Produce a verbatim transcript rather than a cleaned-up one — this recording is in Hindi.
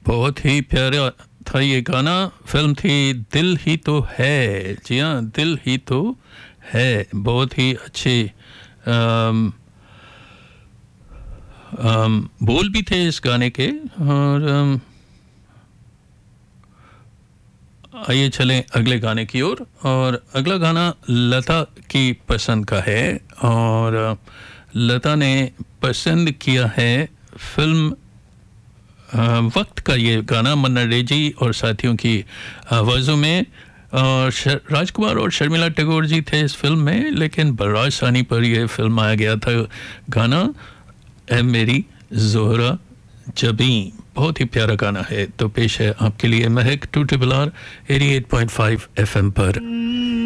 बहुत ही प्यारा था ये गाना। फिल्म थी दिल ही तो है। जी हाँ, दिल ही तो है। बहुत ही अच्छे अम, अम, बोल भी थे इस गाने के। और अम, आइए चलें अगले गाने की ओर। और, और अगला गाना लता की पसंद का है। और अ, लता ने पसंद किया है फिल्म अ, वक्त का ये गाना, मन्ना डे जी और साथियों की आवाज़ों में। और शर- राजकुमार और शर्मिला टैगोर जी थे इस फिल्म में, लेकिन बलराज साहनी पर यह फिल्म आया गया था गाना, ए मेरी जोहरा जबी। बहुत ही प्यारा गाना है। तो पेश है आपके लिए महक to triple R eighty eight point five F M पर।